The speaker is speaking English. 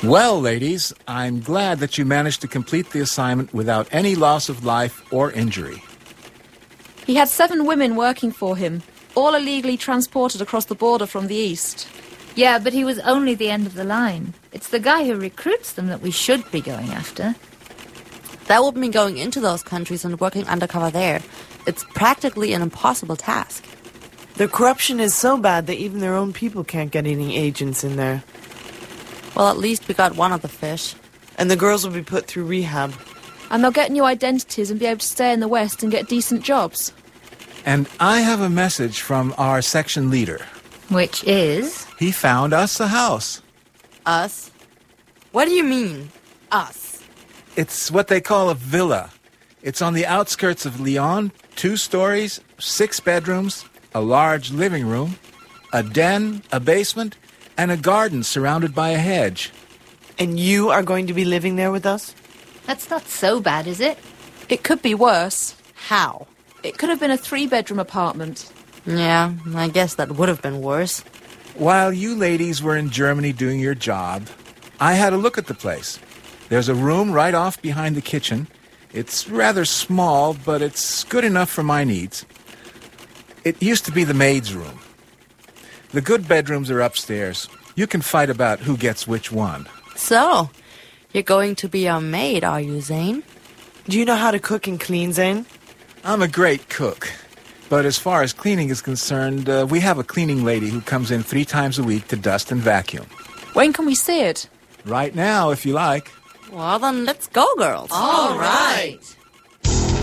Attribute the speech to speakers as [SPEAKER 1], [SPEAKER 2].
[SPEAKER 1] Well, ladies, I'm glad that you managed to complete the assignment without any loss of life or injury.
[SPEAKER 2] He had 7 women working for him, all illegally transported across the border from the east.
[SPEAKER 3] Yeah, but he was only the end of the line. It's the guy who recruits them that we should be going after.
[SPEAKER 4] That would mean going into those countries and working undercover there. It's practically an impossible task.
[SPEAKER 5] Their corruption is so bad that even their own people can't get any agents in there.
[SPEAKER 4] Well, at least we got one of the fish.
[SPEAKER 5] And the girls will be put through rehab.
[SPEAKER 2] And they'll get new identities and be able to stay in the West and get decent jobs.
[SPEAKER 1] And I have a message from our section leader.
[SPEAKER 3] Which is?
[SPEAKER 1] He found us a house.
[SPEAKER 4] Us? What do you mean, us?
[SPEAKER 1] It's what they call a villa. It's on the outskirts of Lyon, 2 stories, 6 bedrooms, a large living room, a den, a basement, and a garden surrounded by a hedge.
[SPEAKER 5] And you are going to be living there with us?
[SPEAKER 3] That's not so bad, is it?
[SPEAKER 2] It could be worse.
[SPEAKER 4] How?
[SPEAKER 2] It could have been a 3-bedroom apartment.
[SPEAKER 4] Yeah, I guess that would have been worse.
[SPEAKER 1] While you ladies were in Germany doing your job, I had a look at the place. There's a room right off behind the kitchen. It's rather small, but it's good enough for my needs. It used to be the maid's room. The good bedrooms are upstairs. You can fight about who gets which one.
[SPEAKER 4] So, you're going to be our maid, are you, Zane?
[SPEAKER 5] Do you know how to cook and clean, Zane?
[SPEAKER 1] I'm a great cook. But as far as cleaning is concerned, we have a cleaning lady who comes in 3 times a week to dust and vacuum.
[SPEAKER 2] When can we see it?
[SPEAKER 1] Right now, if you like.
[SPEAKER 4] Well, then let's go, girls.
[SPEAKER 3] All right.